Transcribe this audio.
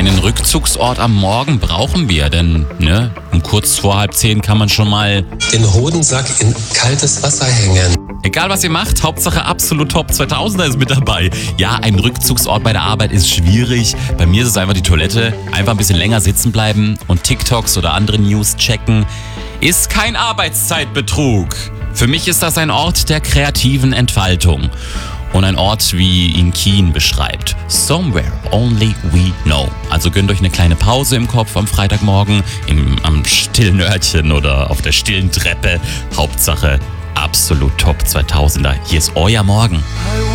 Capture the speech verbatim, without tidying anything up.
Einen Rückzugsort am Morgen brauchen wir, denn ne, um kurz vor halb zehn kann man schon mal den Hodensack in kaltes Wasser hängen. Egal was ihr macht, Hauptsache absolut Top zweitausender ist mit dabei. Ja, ein Rückzugsort bei der Arbeit ist schwierig. Bei mir ist es einfach die Toilette. Einfach ein bisschen länger sitzen bleiben und TikToks oder andere News checken. Ist kein Arbeitszeitbetrug. Für mich ist das ein Ort der kreativen Entfaltung. Und ein Ort, wie ihn Keen beschreibt. Somewhere only we know. Also gönnt euch eine kleine Pause im Kopf am Freitagmorgen, im, am stillen Örtchen oder auf der stillen Treppe. Hauptsache absolut Top zweitausender. Hier ist euer Morgen.